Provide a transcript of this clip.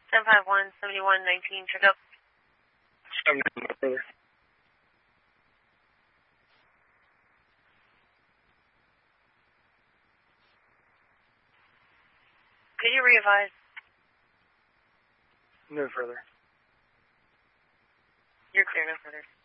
751-7119, check up. 7 no further. Could you re-advise? No further. You're clear, no further.